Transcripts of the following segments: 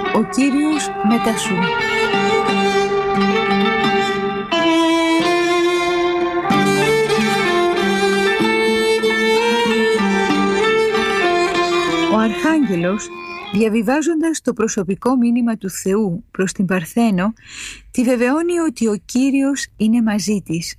Ο Κύριος μετά σου. Ο Αρχάγγελος, διαβιβάζοντας το προσωπικό μήνυμα του Θεού προς την Παρθένο, τη βεβαιώνει ότι ο Κύριος είναι μαζί της.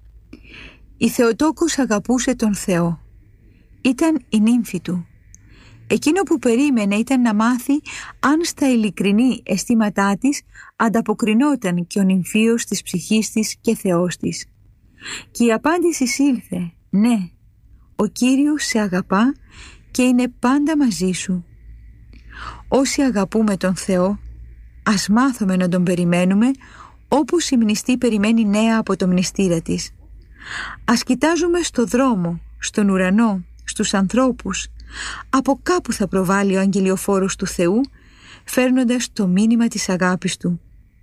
Η Θεοτόκος αγαπούσε τον Θεό. Ήταν η νύμφη του. Εκείνο που περίμενε ήταν να μάθει αν στα ειλικρινή αισθήματά της ανταποκρινόταν και ο νυμφίος της ψυχής της και Θεός της. Και η απάντηση ήλθε: ναι, ο Κύριος σε αγαπά και είναι πάντα μαζί σου. Όσοι αγαπούμε τον Θεό, ας μάθουμε να τον περιμένουμε όπως η μνηστή περιμένει νέα από το μνηστήρα της. Ας κοιτάζουμε στο δρόμο, στον ουρανό, στους ανθρώπους. Από κάπου θα προβάλλει ο αγγελιοφόρος του Θεού, φέρνοντας το μήνυμα της αγάπης του.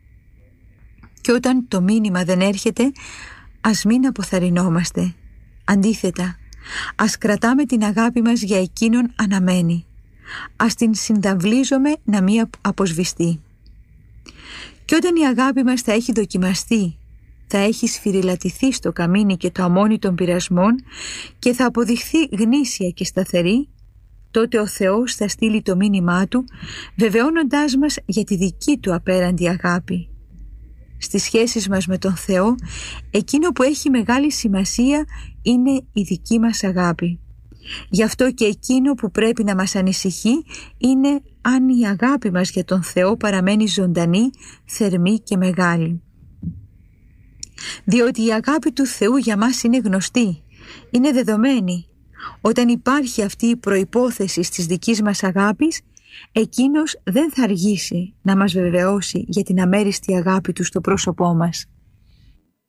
Και όταν το μήνυμα δεν έρχεται, ας μην αποθαρρυνόμαστε. Αντίθετα, ας κρατάμε την αγάπη μας για εκείνον αναμένη. Ας την συνταυλίζουμε να μην αποσβηστεί. Και όταν η αγάπη μας θα έχει δοκιμαστεί, θα έχει σφυριλατηθεί στο καμίνι και το αμμόνι των πειρασμών και θα αποδειχθεί γνήσια και σταθερή, τότε ο Θεός θα στείλει το μήνυμά του, βεβαιώνοντάς μας για τη δική του απέραντη αγάπη. Στις σχέσεις μας με τον Θεό, εκείνο που έχει μεγάλη σημασία είναι η δική μας αγάπη. Γι' αυτό και εκείνο που πρέπει να μας ανησυχεί είναι αν η αγάπη μας για τον Θεό παραμένει ζωντανή, θερμή και μεγάλη. Διότι η αγάπη του Θεού για μας είναι γνωστή, είναι δεδομένη. Όταν υπάρχει αυτή η προϋπόθεση της δικής μας αγάπης, εκείνος δεν θα αργήσει να μας βεβαιώσει για την αμέριστη αγάπη του στο πρόσωπό μας.